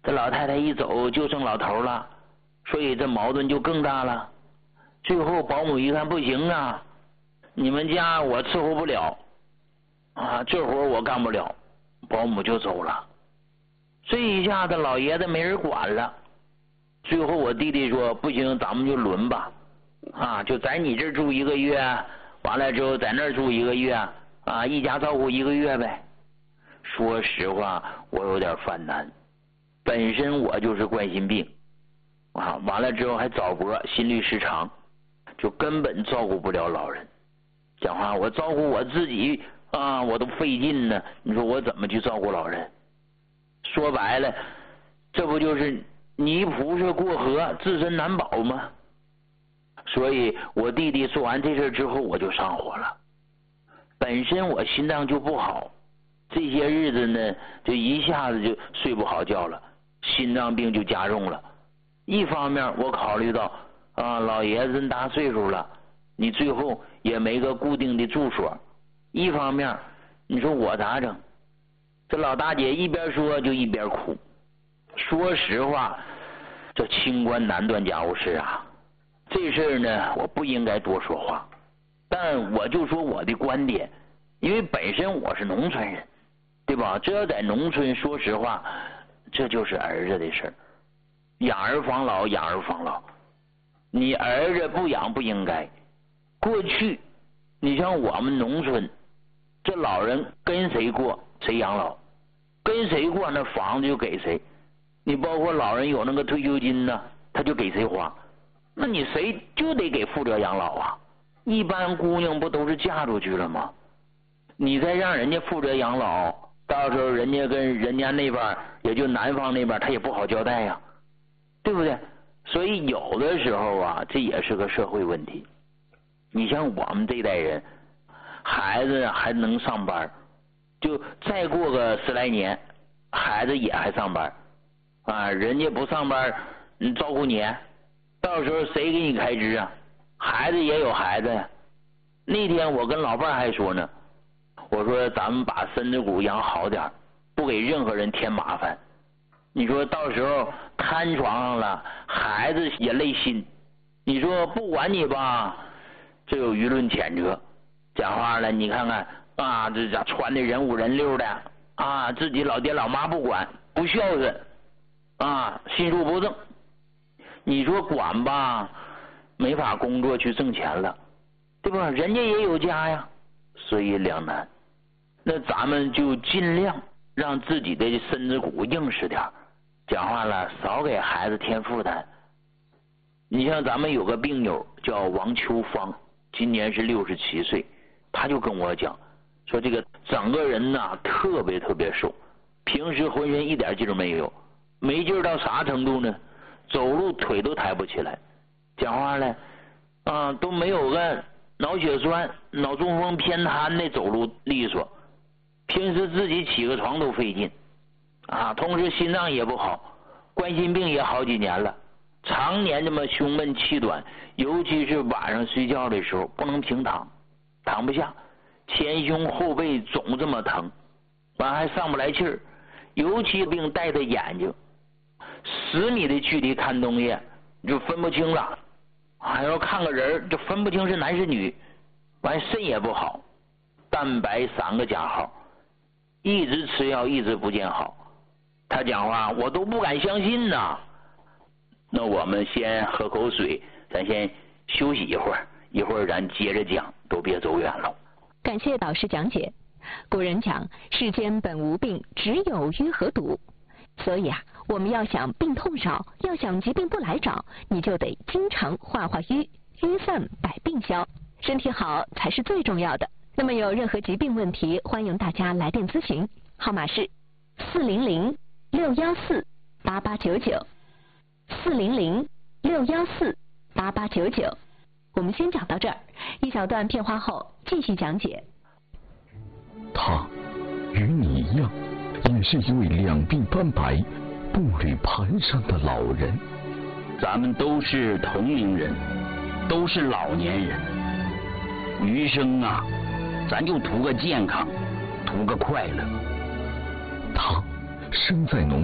这老太太一走就剩老头了，所以这矛盾就更大了。最后保姆一看不行啊，你们家我伺候不了啊，这活我干不了，保姆就走了。这一下子老爷子没人管了。最后我弟弟说不行，咱们就轮吧，啊，就在你这儿住1个月，完了之后在那儿住1个月，啊，一家照顾1个月呗。说实话，我有点犯难，本身我就是冠心病，啊，完了之后还早搏心律失常，就根本照顾不了老人。讲话我照顾我自己啊，我都费劲呢，你说我怎么去照顾老人？说白了，这不就是泥菩萨过河，自身难保吗？所以我弟弟做完这事之后，我就上火了。本身我心脏就不好，这些日子呢，就一下子就睡不好觉了，心脏病就加重了。一方面我考虑到啊，老爷子大岁数了，你最后也没个固定的住所；一方面，你说我咋整？这老大姐一边说就一边哭。说实话，这清官难断家务事啊，这事儿呢，我不应该多说话，但我就说我的观点，因为本身我是农村人，对吧？这要在农村，说实话，这就是儿子的事儿，养儿防老，养儿防老。你儿子不养不应该。过去，你像我们农村，这老人跟谁过，谁养老，跟谁过，那房子就给谁。你包括老人有那个退休金呢，他就给谁花，那你谁就得给负责养老啊。一般姑娘不都是嫁出去了吗？你再让人家负责养老，到时候人家跟人家那边，也就男方那边，他也不好交代呀，对不对？所以有的时候啊，这也是个社会问题。你像我们这代人，孩子还能上班，就再过个10来年，孩子也还上班啊，人家不上班，照顾你，到时候谁给你开支啊？孩子也有孩子呀。那天我跟老伴还说呢，我说咱们把身子骨养好点，不给任何人添麻烦。你说到时候瘫床上了，孩子也累心。你说不管你吧，这有舆论谴责。讲话了，你看看啊，这咋穿的人五人六的啊，自己老爹老妈不管，不孝顺啊，心术不正。你说管吧，没法工作去挣钱了，对吧？人家也有家呀，所以两难。那咱们就尽量让自己的身子骨硬实点，讲话了，少给孩子添负担。你像咱们有个病友叫王秋芳，今年是67岁，他就跟我讲说，这个整个人呐特别瘦，平时浑身一点劲儿没有，没劲儿到啥程度呢？走路腿都抬不起来，讲话了啊都没有个脑血栓、脑中风偏瘫的走路利索，平时自己起个床都费劲啊，同时心脏也不好，冠心病也好几年了，常年这么胸闷气短，尤其是晚上睡觉的时候不能平躺，躺不下，前胸后背总这么疼，完还上不来气儿，尤其病带的眼睛，10米的距离看东西就分不清了，还要看个人就分不清是男是女，完肾也不好，蛋白3个加号，一直吃药一直不见好。他讲话我都不敢相信呐。那我们先喝口水，咱先休息一会儿，一会儿咱接着讲，都别走远了。 感谢导师讲解。古人讲世间本无病，只有淤和堵。所以啊，我们要想病痛少，要想疾病不来找，你就得经常化淤，淤散百病消，身体好才是最重要的。那么有任何疾病问题，欢迎大家来电咨询，号码是400-614-8899，400-614-8899。我们先讲到这儿，一小段片花后继续讲解。 他与你一样，也是一位两鬓斑白、步履蹒跚的老人。 咱们都是同龄人，都是老年人，余生啊，咱就图个健康，图个快乐。 他生在农